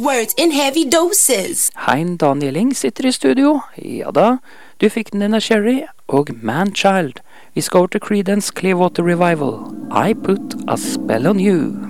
words in heavy doses. Hein Danieling sitter I studio. Ja da, du fikk Nina Cherry og Man-Child. Vi skal over til Creedence Clearwater Revival. I Put a Spell on You.